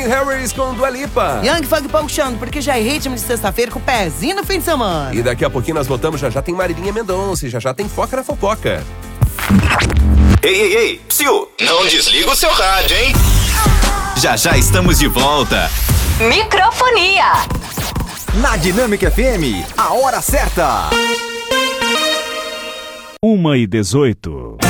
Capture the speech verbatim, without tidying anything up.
Calvin Harris com Dua Lipa. Young Funk puxando, porque já é ritmo de sexta-feira com o pezinho no fim de semana. E daqui a pouquinho nós voltamos, já já tem Marilinha Mendonça, já já tem Foca na Fofoca. Ei, ei, ei, psiu, não desliga o seu rádio, hein? Já já estamos de volta. Microfonia. Na Dinâmica F M, a hora certa. Uma e dezoito.